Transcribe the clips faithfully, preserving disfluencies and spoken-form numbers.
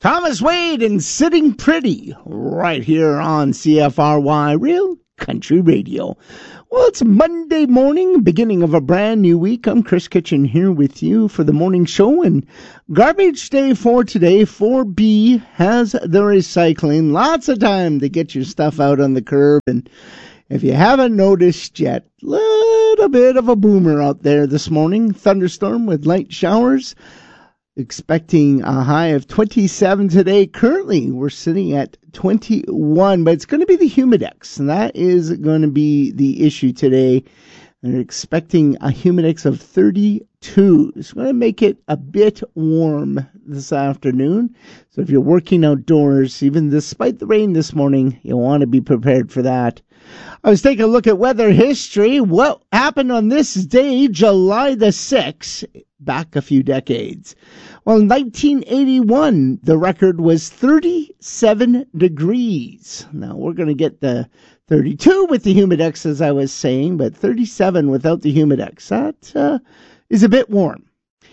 Thomas Wade and Sitting Pretty right here on C F R Y Real Country Radio. Well, it's Monday morning, beginning of a brand new week. I'm Chris Kitchen here with you for the morning show, and garbage day for today. four B has the recycling. Lots of time to get your stuff out on the curb, and if you haven't noticed yet, little bit of a boomer out there this morning. Thunderstorm with light showers. Expecting a high of twenty-seven today. Currently, we're sitting at twenty-one, but it's going to be the humidex, and that is going to be the issue today. They're expecting a humidex of thirty-two. It's going to make it a bit warm this afternoon. So if you're working outdoors, even despite the rain this morning, you'll want to be prepared for that. I was taking a look at weather history. What happened on this day, July the sixth, back a few decades? Well, in nineteen eighty-one, the record was thirty-seven degrees. Now, we're going to get the thirty-two with the humidex, as I was saying, but thirty-seven without the humidex. That uh, is a bit warm.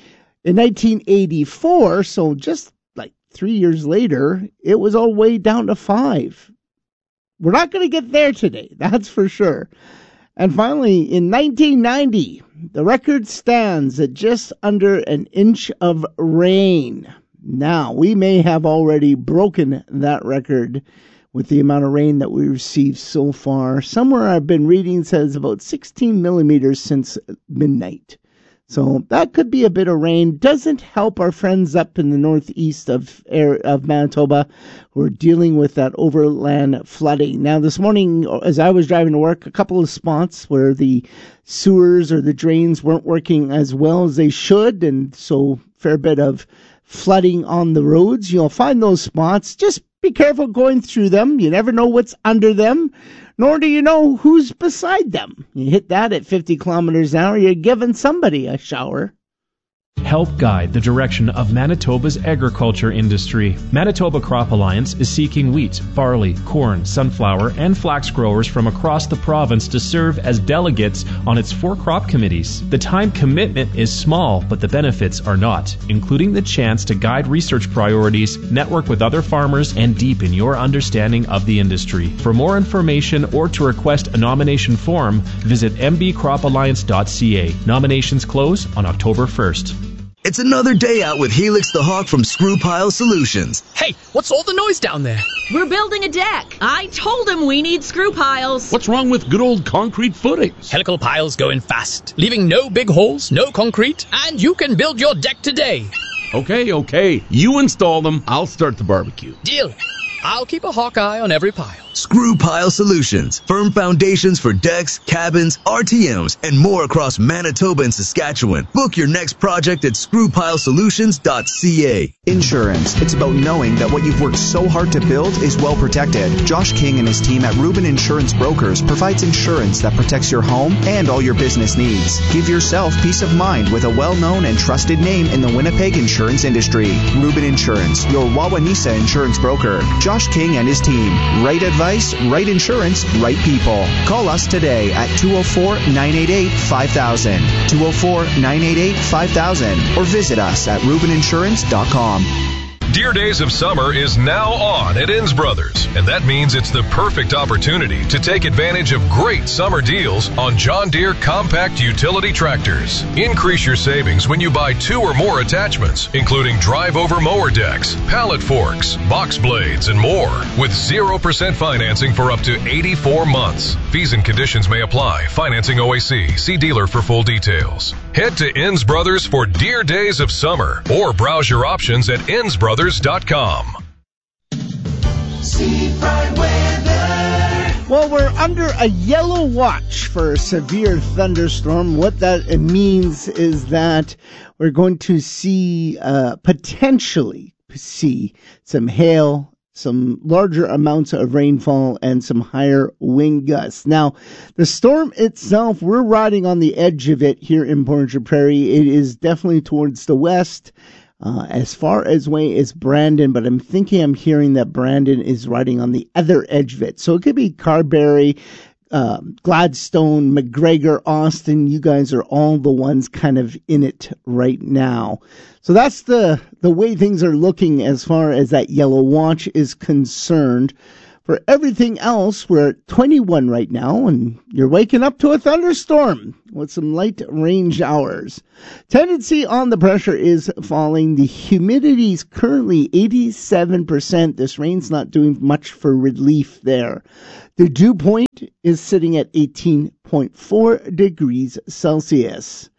In nineteen eighty-four, so just like three years later, it was all the way down to five. We're not going to get there today, that's for sure. And finally, in nineteen ninety, the record stands at just under an inch of rain. Now, we may have already broken that record with the amount of rain that we received so far. Somewhere I've been reading says about sixteen millimeters since midnight. So that could be a bit of rain. Doesn't help our friends up in the northeast of of Manitoba who are dealing with that overland flooding. Now, this morning, as I was driving to work, a couple of spots where the sewers or the drains weren't working as well as they should, and so fair bit of flooding on the roads. You'll find those spots. Just be careful going through them. You never know what's under them, nor do you know who's beside them. You hit that at fifty kilometers an hour, you're giving somebody a shower. Help guide the direction of Manitoba's agriculture industry. Manitoba Crop Alliance is seeking wheat, barley, corn, sunflower, and flax growers from across the province to serve as delegates on its four crop committees. The time commitment is small, but the benefits are not, including the chance to guide research priorities, network with other farmers, and deepen your understanding of the industry. For more information or to request a nomination form, visit m b crop alliance dot c a. Nominations close on October first. It's another day out with Helix the Hawk from Screw Pile Solutions. Hey, what's all the noise down there? We're building a deck. I told him we need screw piles. What's wrong with good old concrete footings? Helical piles going fast, leaving no big holes, no concrete, and you can build your deck today. Okay, okay. You install them, I'll start the barbecue. Deal. I'll keep a hawk eye on every pile. Screw Pile Solutions. Firm foundations for decks, cabins, R T Ms, and more across Manitoba and Saskatchewan. Book your next project at screw pile solutions dot c a. Insurance. It's about knowing that what you've worked so hard to build is well protected. Josh King and his team at Rubin Insurance Brokers provides insurance that protects your home and all your business needs. Give yourself peace of mind with a well-known and trusted name in the Winnipeg insurance industry. Rubin Insurance, your Wawanesa insurance broker. Josh King and his team. Right advice, right insurance, right people. Call us today at two oh four, nine eight eight, five thousand, two oh four, nine eight eight, five thousand, or visit us at rubin insurance dot com. Deer Days of Summer is now on at Inns Brothers, and that means it's the perfect opportunity to take advantage of great summer deals on John Deere compact utility tractors. Increase your savings when you buy two or more attachments, including drive-over mower decks, pallet forks, box blades, and more, with zero percent financing for up to eighty-four months. Fees and conditions may apply. Financing O A C. See dealer for full details. Head to Inns Brothers for Deer Days of Summer, or browse your options at inns brothers dot com. Well, we're under a yellow watch for a severe thunderstorm. What that means is that we're going to see, uh, potentially see some hail, some larger amounts of rainfall, and some higher wind gusts. Now, the storm itself, we're riding on the edge of it here in Portage Prairie. It is definitely towards the west. Uh, as far as way as Brandon, but I'm thinking I'm hearing that Brandon is riding on the other edge of it. So it could be Carberry, uh, Gladstone, McGregor, Austin, you guys are all the ones kind of in it right now. So that's the, the way things are looking as far as that yellow watch is concerned. For everything else, we're at twenty-one right now, and you're waking up to a thunderstorm with some light rain showers. Tendency on the pressure is falling. The humidity is currently eighty-seven percent. This rain's not doing much for relief there. The dew point is sitting at eighteen point four degrees Celsius.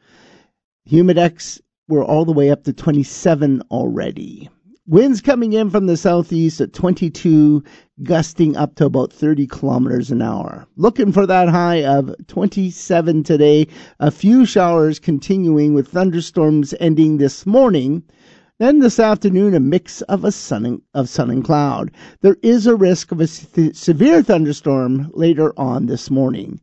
Humidex, we're all the way up to twenty-seven already. Winds coming in from the southeast at twenty-two, gusting up to about thirty kilometers an hour. Looking for that high of twenty-seven today. A few showers continuing with thunderstorms ending this morning. Then this afternoon, a mix of a sun and, of sun and cloud. There is a risk of a se- severe thunderstorm later on this morning.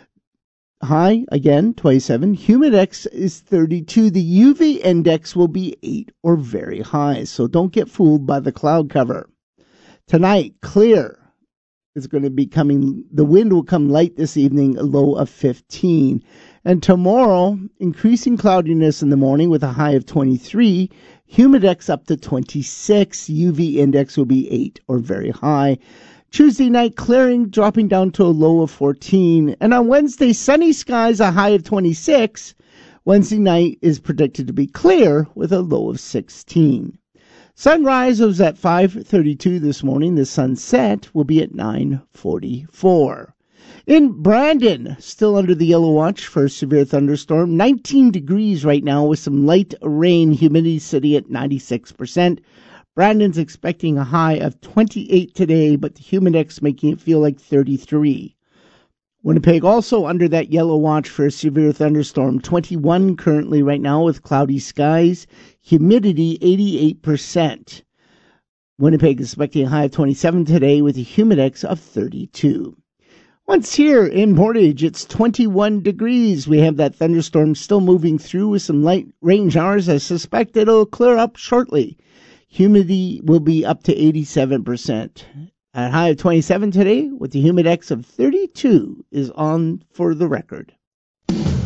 High, again, twenty-seven. Humidex is thirty-two. The U V index will be eight or very high, so don't get fooled by the cloud cover. Tonight, clear. It's going to be coming, the wind will come light this evening, a low of fifteen. And tomorrow, increasing cloudiness in the morning with a high of twenty-three. Humidex up to twenty-six. U V index will be eight or very high. Tuesday night, clearing, dropping down to a low of fourteen. And on Wednesday, sunny skies, a high of twenty-six. Wednesday night is predicted to be clear with a low of sixteen. Sunrise was at five thirty-two this morning. The sunset will be at nine forty-four. In Brandon, still under the yellow watch for a severe thunderstorm. nineteen degrees right now with some light rain. Humidity sitting at ninety-six percent. Brandon's expecting a high of twenty-eight today, but the Humidex making it feel like thirty-three. Winnipeg also under that yellow watch for a severe thunderstorm. twenty-one currently right now with cloudy skies. Humidity eighty-eight percent. Winnipeg is expecting a high of twenty-seven today with a Humidex of thirty-two. Once here in Portage, it's twenty-one degrees. We have that thunderstorm still moving through with some light rain showers. I suspect it'll clear up shortly. Humidity will be up to eighty-seven percent. A high of twenty-seven today with the Humidex of thirty-two is on for the record.